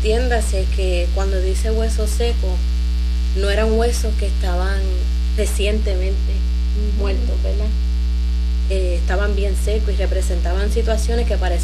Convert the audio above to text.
entiéndase que cuando dice hueso seco, no eran huesos que estaban recientemente muertos, ¿verdad? Estaban bien secos y representaban situaciones que parecían